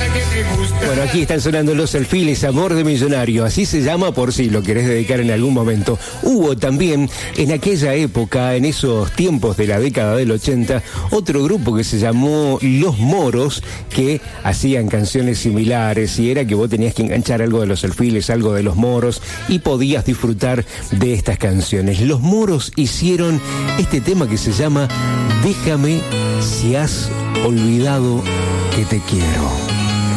Bueno, aquí están sonando Los Alfiles, Amor de Millonario, así se llama por si lo querés dedicar en algún momento. Hubo también, en aquella época, en esos tiempos de la década del 80, otro grupo que se llamó Los Moros, que hacían canciones similares, y era que vos tenías que enganchar algo de Los Alfiles, algo de Los Moros, y podías disfrutar de estas canciones. Los Moros hicieron este tema que se llama Déjame si has olvidado que te quiero.